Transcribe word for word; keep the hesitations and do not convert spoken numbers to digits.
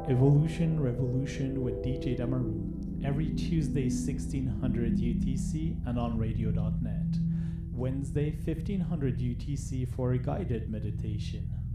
Evolution Revolution with D J Damaru, every Tuesday sixteen hundred U T C and on radio dot net. Wednesday fifteen hundred U T C for a guided meditation.